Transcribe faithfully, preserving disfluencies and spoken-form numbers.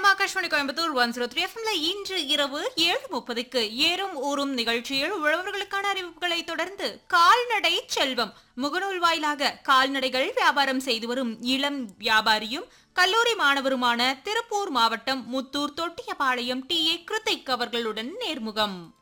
Akashvani Coimbatore one zero three எஃப்எம்ல இன்று இரவு ஏழு முப்பதுக்கு ஏறும் ஊரும் நிகழ்ச்சியில் உழவர்களுக்கான அறிவிப்புகளை தொடர்ந்து கால்நடை செல்வம் முகநூல் வாயிலாக கால்நடைகள் வியாபாரம் செய்து வரும் இளம் வியாபாரியும் கல்லூரி மாணவருமான திருப்பூர் மாவட்டம் முத்தூர் தொட்டியபாளையம் டி ஏ கிருத்திக் அவர்களுடன் நேர்முகம்.